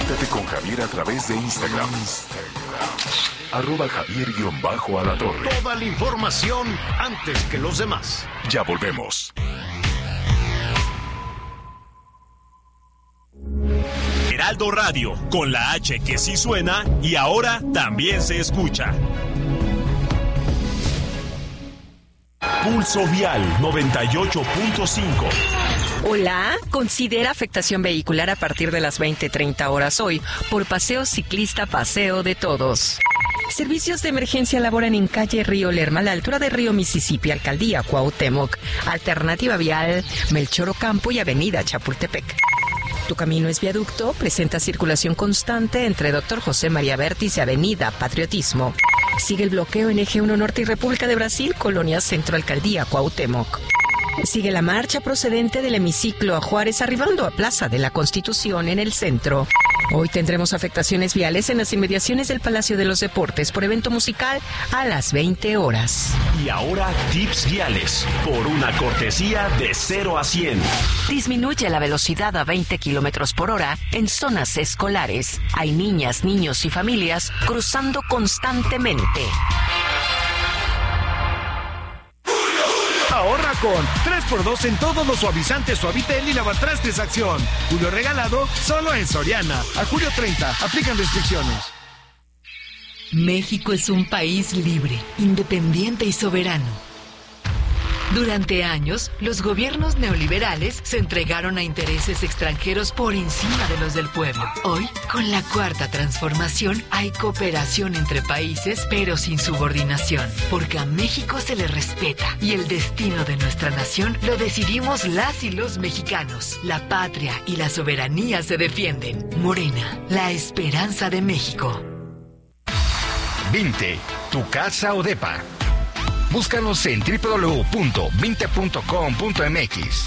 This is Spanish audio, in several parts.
Comunícate con Javier a través de Instagram. @Javier_Alatorre. Toda la información antes que los demás. Ya volvemos. Heraldo Radio, con la H que sí suena y ahora también se escucha. Pulso Vial 98.5. Hola, considera afectación vehicular a partir de las 20:30 horas hoy por Paseo Ciclista Paseo de Todos. Servicios de emergencia laboran en calle Río Lerma, a la altura de Río Mississippi, Alcaldía Cuauhtémoc, Alternativa Vial, Melchor Ocampo y Avenida Chapultepec. Tu camino es viaducto, presenta circulación constante entre Dr. José María Vértiz y Avenida Patriotismo. Sigue el bloqueo en Eje 1 Norte y República de Brasil, Colonia Centro, Alcaldía Cuauhtémoc. Sigue la marcha procedente del hemiciclo a Juárez, arribando a Plaza de la Constitución en el centro. Hoy tendremos afectaciones viales en las inmediaciones del Palacio de los Deportes por evento musical a las 20 horas. Y ahora tips viales por una cortesía de 0 a 100. Disminuye la velocidad a 20 kilómetros por hora en zonas escolares. Hay niñas, niños y familias cruzando constantemente. Ahorra con 3x2 en todos los suavizantes Suavitel y lavatrastes Acción. Julio regalado solo en Soriana. A julio 30. Aplican restricciones. México es un país libre, independiente y soberano. Durante años, los gobiernos neoliberales se entregaron a intereses extranjeros por encima de los del pueblo. Hoy, con la Cuarta Transformación, hay cooperación entre países, pero sin subordinación, porque a México se le respeta y el destino de nuestra nación lo decidimos las y los mexicanos. La patria y la soberanía se defienden. Morena, la esperanza de México. Vinte, tu casa o depa. Búscanos en www.vinte.com.mx.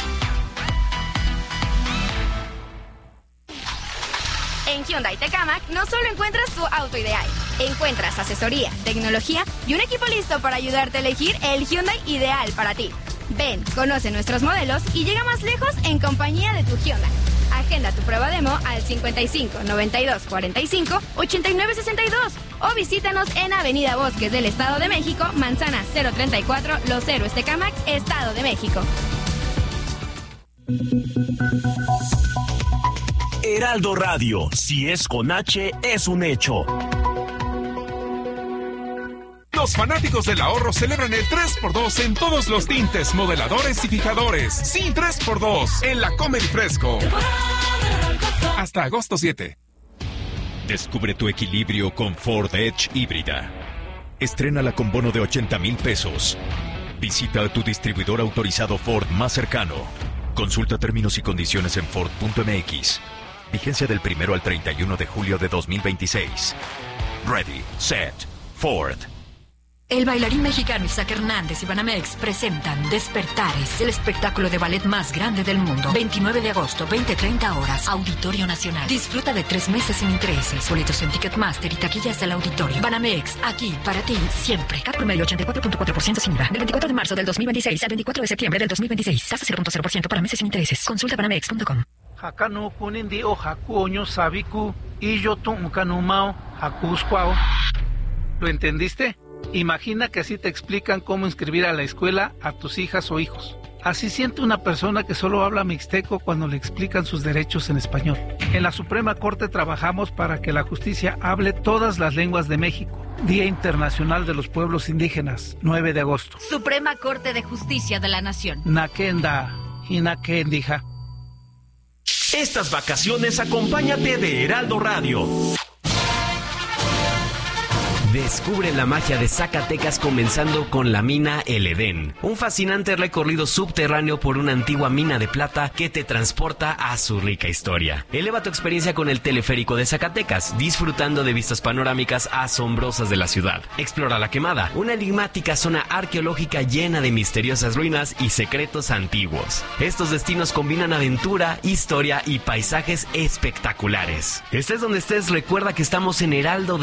En Hyundai Tecamac no solo encuentras tu auto ideal, encuentras asesoría, tecnología y un equipo listo para ayudarte a elegir el Hyundai ideal para ti. Ven, conoce nuestros modelos y llega más lejos en compañía de tu Hyundai. Agenda tu prueba demo al 55 92 45 89 62 o visítanos en Avenida Bosques del Estado de México, Manzana 034, Los Héroes Tecamac, Estado de México. Heraldo Radio, si es con H, es un hecho. Los fanáticos del ahorro celebran el 3x2 en todos los tintes, modeladores y fijadores. Sí, 3x2 en la Comer y Fresco. Hasta agosto 7. Descubre tu equilibrio con Ford Edge híbrida. Estrénala con bono de 80,000 pesos. Visita a tu distribuidor autorizado Ford más cercano. Consulta términos y condiciones en Ford.mx. Vigencia del 1 al 31 de julio de 2026. Ready, set, Ford. El bailarín mexicano Isaac Hernández y Banamex presentan Despertares, el espectáculo de ballet más grande del mundo. 29 de agosto, 20:30 horas, Auditorio Nacional. Disfruta de 3 meses sin intereses. Boletos en Ticketmaster y taquillas del auditorio. Banamex, aquí para ti, siempre. CAT promedio 84.4% sin IVA. Del 24 de marzo del 2026 al 24 de septiembre del 2026. Tasa 0.0% para meses sin intereses. Consulta banamex.com. Hakanu kunindi o hakuoño sabiku y yo tuncanumao hakuscuao. ¿Lo entendiste? Imagina que así te explican cómo inscribir a la escuela a tus hijas o hijos. Así siente una persona que solo habla mixteco cuando le explican sus derechos en español. En la Suprema Corte trabajamos para que la justicia hable todas las lenguas de México. Día Internacional de los Pueblos Indígenas, 9 de agosto. Suprema Corte de Justicia de la Nación. Nakenda y Nakendija. Estas vacaciones acompáñate de Heraldo Radio. Descubre la magia de Zacatecas comenzando con la mina El Edén, un fascinante recorrido subterráneo por una antigua mina de plata que te transporta a su rica historia. Eleva tu experiencia con el teleférico de Zacatecas, disfrutando de vistas panorámicas asombrosas de la ciudad. Explora La Quemada, una enigmática zona arqueológica llena de misteriosas ruinas y secretos antiguos. Estos destinos combinan aventura, historia y paisajes espectaculares. Estés donde estés, recuerda que estamos en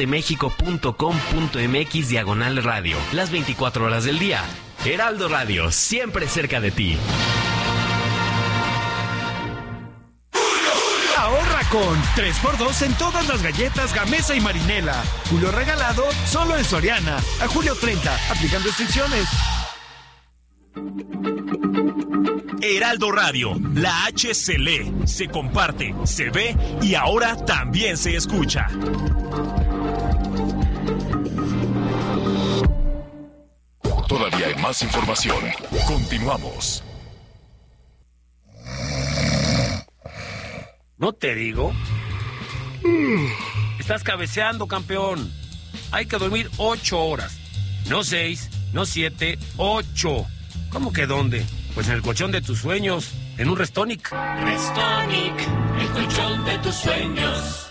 heraldodemexico.com.mx/radio, las 24 horas del día. Heraldo Radio, siempre cerca de ti. Ahorra con 3x2 en todas las galletas Gamesa y Marinela. Julio regalado solo en Soriana. A julio 30, aplican restricciones. Heraldo Radio, la H se lee, se comparte, se ve y ahora también se escucha. Todavía hay más información. Continuamos. ¿No te digo? Estás cabeceando, campeón. Hay que dormir 8 horas. No 6, no 7, 8. ¿Cómo que dónde? Pues en el colchón de tus sueños, en un Restonic. Restonic, el colchón de tus sueños.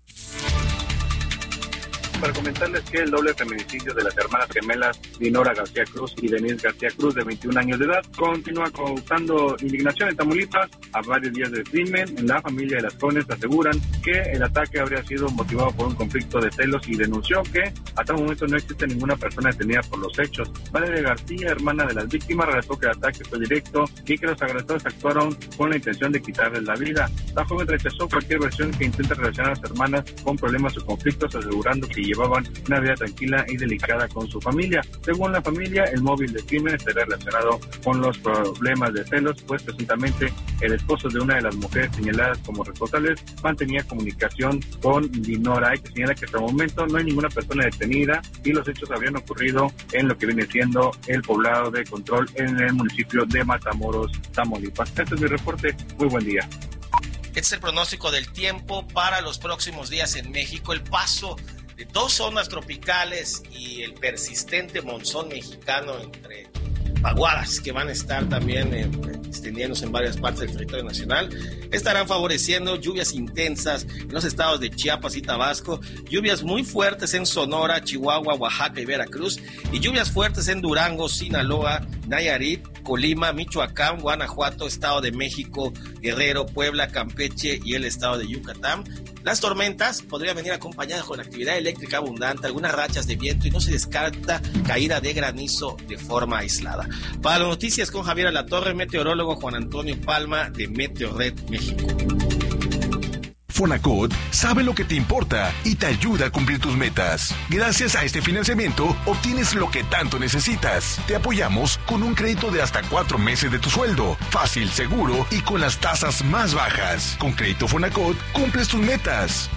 Para comentarles que el doble feminicidio de las hermanas gemelas Dinora García Cruz y Denise García Cruz, de 21 años de edad, continúa causando indignación en Tamaulipas. A varios días del crimen, la familia de las jóvenes aseguran que el ataque habría sido motivado por un conflicto de celos y denunció que hasta el momento no existe ninguna persona detenida por los hechos. Valeria García, hermana de las víctimas, relató que el ataque fue directo y que los agresores actuaron con la intención de quitarles la vida. La joven rechazó cualquier versión que intente relacionar a las hermanas con problemas o conflictos, asegurando que llevaban una vida tranquila y delicada con su familia. Según la familia, el móvil del crimen estaría relacionado con los problemas de celos, pues presuntamente el esposo de una de las mujeres señaladas como responsables mantenía comunicación con Dinora, y que señala que hasta el momento no hay ninguna persona detenida y los hechos habrían ocurrido en lo que viene siendo el poblado de Control en el municipio de Matamoros, Tamaulipas. Este es mi reporte. Muy buen día. Este es el pronóstico del tiempo para los próximos días en México. El paso de 2 zonas tropicales y el persistente monzón mexicano entre vaguadas que van a estar también extendiéndose en varias partes del territorio nacional, estarán favoreciendo lluvias intensas en los estados de Chiapas y Tabasco, lluvias muy fuertes en Sonora, Chihuahua, Oaxaca y Veracruz, y lluvias fuertes en Durango, Sinaloa, Nayarit, Colima, Michoacán, Guanajuato, Estado de México, Guerrero, Puebla, Campeche y el estado de Yucatán. Las tormentas podrían venir acompañadas con actividad eléctrica abundante, algunas rachas de viento y no se descarta caída de granizo de forma aislada. Para las noticias con Javier Alatorre, meteorólogo Juan Antonio Palma de Meteorred México. Fonacot sabe lo que te importa y te ayuda a cumplir tus metas. Gracias a este financiamiento, obtienes lo que tanto necesitas. Te apoyamos con un crédito de hasta 4 meses de tu sueldo. Fácil, seguro y con las tasas más bajas. Con Crédito Fonacot, cumples tus metas.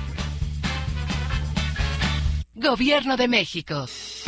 Gobierno de México.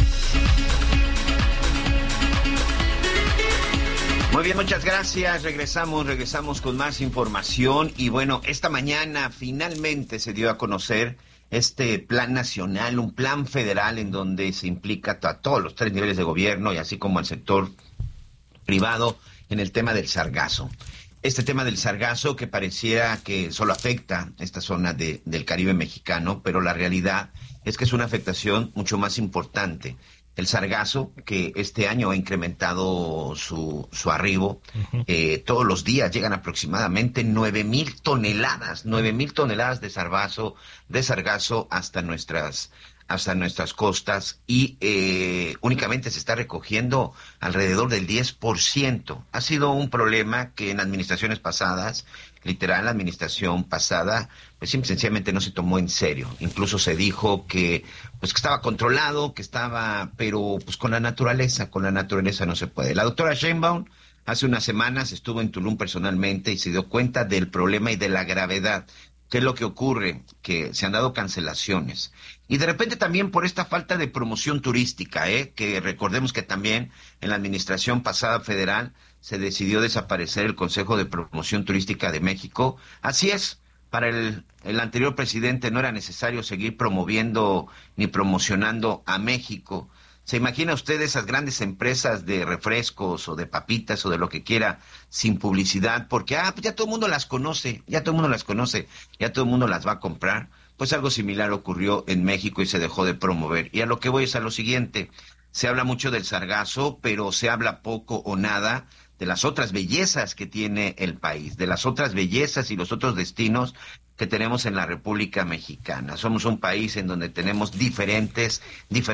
Muy bien, muchas gracias. Regresamos con más información. Y bueno, esta mañana finalmente se dio a conocer este plan nacional, un plan federal en donde se implica a todos los 3 niveles de gobierno y así como al sector privado en el tema del sargazo. Este tema del sargazo que pareciera que solo afecta esta zona del Caribe mexicano, pero la realidad es que es una afectación mucho más importante. El sargazo, que este año ha incrementado su arribo, todos los días llegan aproximadamente 9,000 toneladas de sargazo hasta nuestras costas, y únicamente se está recogiendo alrededor del 10%. Ha sido un problema que en administraciones pasadas, literal, la administración pasada, pues simple y sencillamente no se tomó en serio. Incluso se dijo que estaba controlado, pero pues con la naturaleza no se puede. La doctora Sheinbaum hace unas semanas estuvo en Tulum personalmente y se dio cuenta del problema y de la gravedad. ¿Qué es lo que ocurre? Que se han dado cancelaciones. Y de repente también por esta falta de promoción turística, que recordemos que también en la administración pasada federal se decidió desaparecer el Consejo de Promoción Turística de México. Así es, para el anterior presidente no era necesario seguir promoviendo ni promocionando a México. ¿Se imagina usted esas grandes empresas de refrescos o de papitas o de lo que quiera sin publicidad? Porque pues ya todo el mundo las conoce, ya todo el mundo las va a comprar. Pues algo similar ocurrió en México y se dejó de promover. Y a lo que voy es a lo siguiente: se habla mucho del sargazo, pero se habla poco o nada de las otras bellezas que tiene el país, de las otras bellezas y los otros destinos que tenemos en la República Mexicana. Somos un país en donde tenemos diferentes